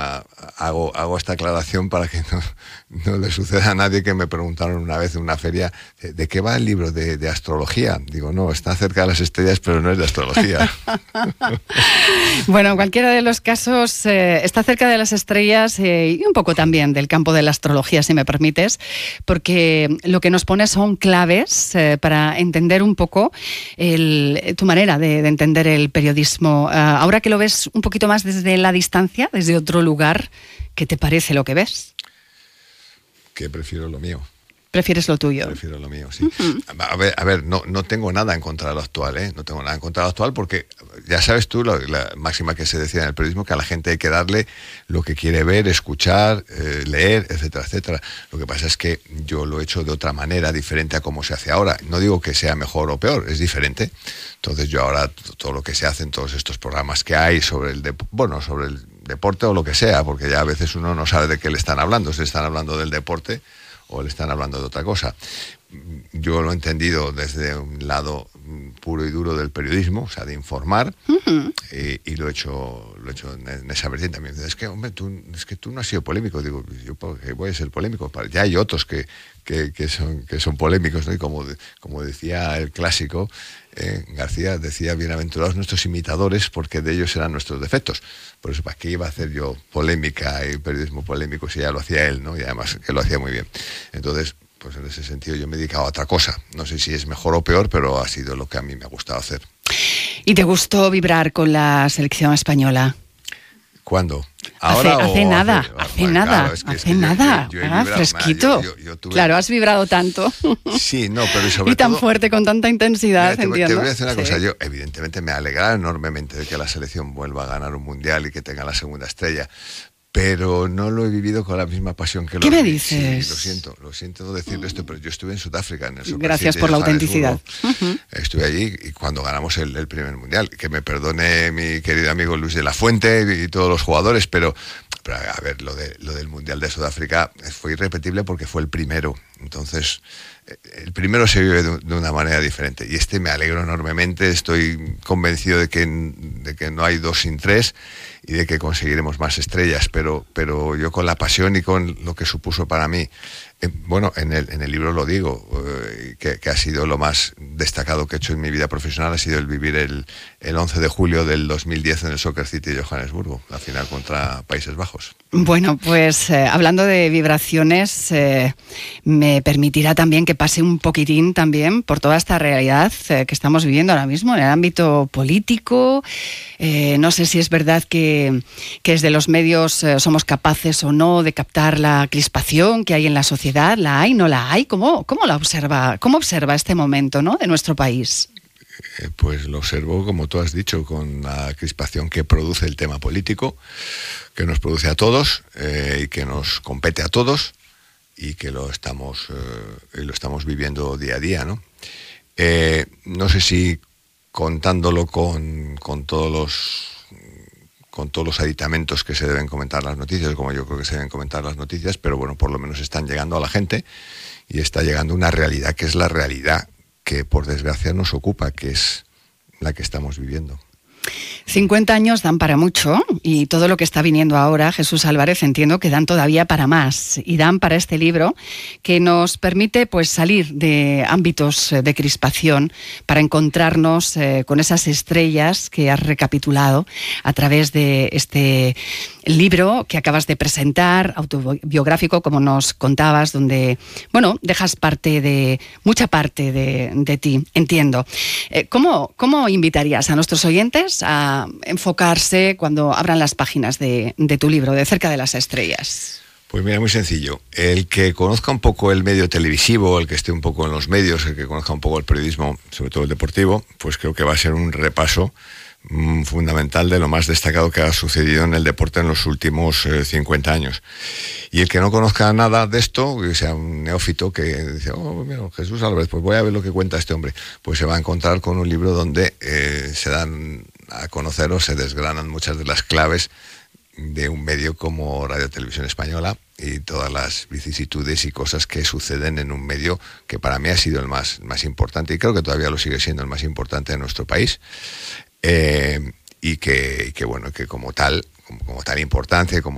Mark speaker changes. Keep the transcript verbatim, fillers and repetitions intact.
Speaker 1: una hago, hago esta aclaración para que no, no le suceda a nadie que me preguntaron una vez en una feria ¿de, de qué va el libro? De, de astrología. Digo, no, está cerca de las estrellas, pero no es de astrología.
Speaker 2: Bueno, en cualquiera de los casos eh, está cerca de las estrellas eh, y un poco también del campo de la astrología, si me permites, porque lo que nos pone son claves eh, para entender un poco el, tu manera de, de entender el periodismo. Uh, ahora que lo ves un poquito más desde la distancia, desde otro lugar, ¿qué te parece lo que ves?
Speaker 1: Que prefiero lo mío.
Speaker 2: ¿Prefieres lo tuyo?
Speaker 1: Prefiero lo mío, sí. Uh-huh. A ver, a ver no, no tengo nada en contra de lo actual, ¿eh? No tengo nada en contra de lo actual porque ya sabes tú la, la máxima que se decía en el periodismo, que a la gente hay que darle lo que quiere ver, escuchar, eh, leer, etcétera, etcétera. Lo que pasa es que yo lo he hecho de otra manera, diferente a cómo se hace ahora. No digo que sea mejor o peor, es diferente. Entonces yo ahora todo lo que se hace en todos estos programas que hay sobre el, de, bueno, sobre el deporte o lo que sea, porque ya a veces uno no sabe de qué le están hablando, si están hablando del deporte o le están hablando de otra cosa. Yo lo he entendido desde un lado puro y duro del periodismo, o sea, de informar, uh-huh. y, y lo he hecho, lo he hecho en, en esa vertiente también. Es que, hombre, tú, es que tú no has sido polémico. Digo, yo porque voy a ser polémico. Ya hay otros que, que, que, son, que son polémicos, ¿no? Y como, como decía el clásico, eh, García decía, bienaventurados nuestros imitadores, porque de ellos serán nuestros defectos. Por eso, ¿para qué iba a hacer yo polémica y periodismo polémico si ya lo hacía él, ¿no? Y además que lo hacía muy bien. Entonces, pues en ese sentido yo me he dedicado a otra cosa. No sé si es mejor o peor, pero ha sido lo que a mí me ha gustado hacer.
Speaker 2: ¿Y te gustó vibrar con la selección española?
Speaker 1: ¿Cuándo? ¿Ahora
Speaker 2: hace,
Speaker 1: o
Speaker 2: hace nada,
Speaker 1: hace,
Speaker 2: hace
Speaker 1: bueno,
Speaker 2: nada,
Speaker 1: claro, es que,
Speaker 2: hace
Speaker 1: es que
Speaker 2: nada,
Speaker 1: yo, yo, yo
Speaker 2: ah,
Speaker 1: vibrado,
Speaker 2: fresquito.
Speaker 1: yo, yo, yo tuve...
Speaker 2: Claro, has vibrado tanto.
Speaker 1: Sí, no, pero y sobre
Speaker 2: y tan
Speaker 1: todo,
Speaker 2: fuerte, con tanta intensidad,
Speaker 1: mira, te,
Speaker 2: entiendo.
Speaker 1: te voy a decir una
Speaker 2: sí.
Speaker 1: cosa, yo evidentemente me alegra enormemente de que la selección vuelva a ganar un mundial y que tenga la segunda estrella, pero no lo he vivido con la misma pasión que lo
Speaker 2: ¿Qué me
Speaker 1: vi.
Speaker 2: dices?
Speaker 1: Sí, lo siento, lo siento decirlo esto, pero yo estuve en Sudáfrica en el Super
Speaker 2: Gracias
Speaker 1: siete
Speaker 2: por la
Speaker 1: de
Speaker 2: autenticidad.
Speaker 1: Uh-huh. Estuve allí y cuando ganamos el, el primer mundial, que me perdone mi querido amigo Luis de la Fuente y, y todos los jugadores, pero, pero a ver, lo, de, lo del mundial de Sudáfrica fue irrepetible porque fue el primero. Entonces, el primero se vive de, de una manera diferente y este me alegro enormemente. Estoy convencido de que, de que no hay dos sin tres y de que conseguiremos más estrellas, pero, pero yo con la pasión y con lo que supuso para mí, eh, bueno, en el, en el libro lo digo, eh, que, que ha sido lo más destacado que he hecho en mi vida profesional, ha sido el vivir el, el once de julio del dos mil diez en el Soccer City de Johannesburgo, la final contra Países Bajos.
Speaker 2: Bueno, pues eh, hablando de vibraciones, eh, me permitirá también que pase un poquitín también por toda esta realidad eh, que estamos viviendo ahora mismo en el ámbito político. Eh, no sé si es verdad que, que desde los medios eh, somos capaces o no de captar la crispación que hay en la sociedad. ¿La hay? ¿No la hay? ¿Cómo, cómo la observa? ¿Cómo observa este momento, ¿no?, de nuestro país?
Speaker 1: Eh, pues lo observo, como tú has dicho, con la crispación que produce el tema político, que nos produce a todos eh, y que nos compete a todos y que lo estamos, eh, lo estamos viviendo día a día, ¿no? Eh, no sé si contándolo con, con todos los con todos los aditamentos que se deben comentar las noticias, como yo creo que se deben comentar las noticias, pero bueno, por lo menos están llegando a la gente y está llegando una realidad que es la realidad que por desgracia nos ocupa, que es la que estamos viviendo.
Speaker 2: cincuenta años dan para mucho y todo lo que está viniendo ahora, Jesús Álvarez, entiendo que dan todavía para más y dan para este libro que nos permite pues salir de ámbitos de crispación para encontrarnos eh, con esas estrellas que has recapitulado a través de este libro que acabas de presentar, autobiográfico, como nos contabas, donde, bueno, dejas parte de, mucha parte de, de ti, entiendo. Eh, ¿cómo, ¿Cómo invitarías a nuestros oyentes a enfocarse cuando abran las páginas de, de tu libro, de Cerca de las Estrellas?
Speaker 1: Pues mira, muy sencillo. El que conozca un poco el medio televisivo, el que esté un poco en los medios, el que conozca un poco el periodismo, sobre todo el deportivo, pues creo que va a ser un repaso mmm, fundamental de lo más destacado que ha sucedido en el deporte en los últimos eh, cincuenta años. Y el que no conozca nada de esto, que sea un neófito que dice, oh, mira, Jesús Álvarez, pues voy a ver lo que cuenta este hombre, pues se va a encontrar con un libro donde eh, se dan a conocer o se desgranan muchas de las claves de un medio como Radio Televisión Española y todas las vicisitudes y cosas que suceden en un medio que para mí ha sido el más, más importante y creo que todavía lo sigue siendo el más importante de nuestro país, eh, y que, y que bueno, que como tal, como, como tal importancia, como